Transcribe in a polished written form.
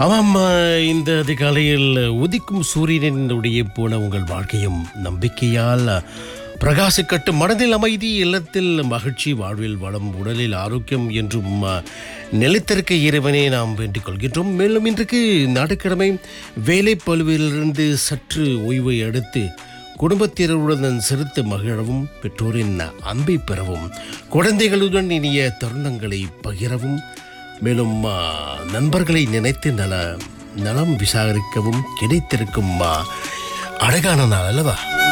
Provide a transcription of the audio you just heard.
ஆமாம், இந்த அதிகாலையில் உதிக்கும் சூரியனுடைய போல உங்கள் வாழ்க்கையும் நம்பிக்கையால் பிரகாசிக்கட்டும். மனதில் அமைதி, இல்லத்தில் மகிழ்ச்சி, வாழ்வில் வளம், உடலில் ஆரோக்கியம் என்றும் நிலைத்திருக்க இறைவனே நாம் வேண்டிக் கொள்கின்றோம். மேலும் இன்றைக்கு ஞாயிற்றுக்கிழமை வேலை பழுவிலிருந்து சற்று ஓய்வை எடுத்து குடும்பத்தினருடன் சிரித்து மகிழவும், பெற்றோரின் அன்பை பெறவும், குழந்தைகளுடன் இனிய தருணங்களை பகிரவும், மேலும் நண்பர்களை நினைத்து நலம் விசாரிக்கவும் கிடைத்திருக்கும் அழகான நாள் அல்லவா?